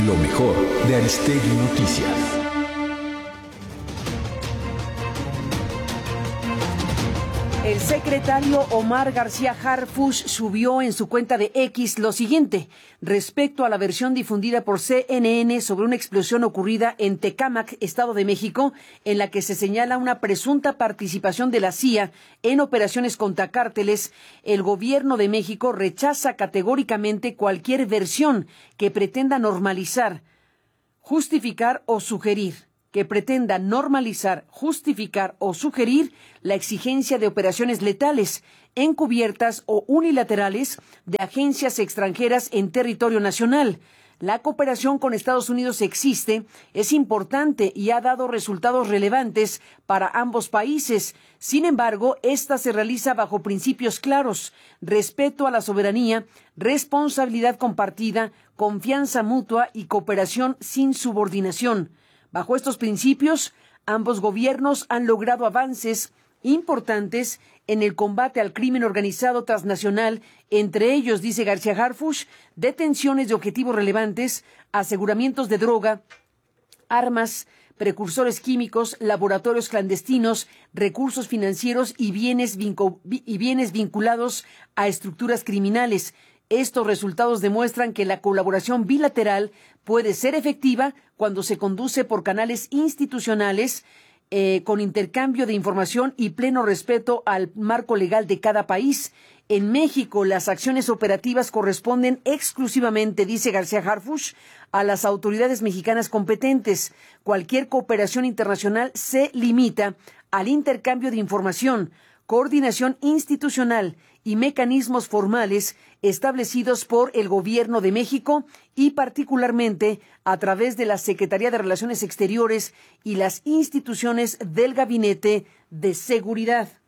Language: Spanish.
Lo mejor de Aristegui Noticias. El secretario Omar García Harfuch subió en su cuenta de X lo siguiente respecto a la versión difundida por CNN sobre una explosión ocurrida en Tecámac, Estado de México, en la que se señala una presunta participación de la CIA en operaciones contra cárteles. El gobierno de México rechaza categóricamente cualquier versión que pretenda normalizar, justificar o sugerir la exigencia de operaciones letales, encubiertas o unilaterales de agencias extranjeras en territorio nacional. La cooperación con Estados Unidos existe, es importante y ha dado resultados relevantes para ambos países. Sin embargo, esta se realiza bajo principios claros: respeto a la soberanía, responsabilidad compartida, confianza mutua y cooperación sin subordinación. Bajo estos principios, ambos gobiernos han logrado avances importantes en el combate al crimen organizado transnacional, entre ellos, dice García Harfuch, detenciones de objetivos relevantes, aseguramientos de droga, armas, precursores químicos, laboratorios clandestinos, recursos financieros y bienes vinculados a estructuras criminales. Estos resultados demuestran que la colaboración bilateral puede ser efectiva cuando se conduce por canales institucionales, con intercambio de información y pleno respeto al marco legal de cada país. En México, las acciones operativas corresponden exclusivamente, dice García Harfuch, a las autoridades mexicanas competentes. Cualquier cooperación internacional se limita al intercambio de información, coordinación institucional y mecanismos formales establecidos por el Gobierno de México y particularmente a través de la Secretaría de Relaciones Exteriores y las instituciones del Gabinete de Seguridad.